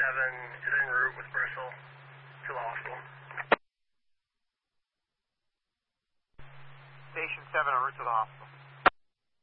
is en route with Bristol to the hospital. Station 7 en route to the hospital.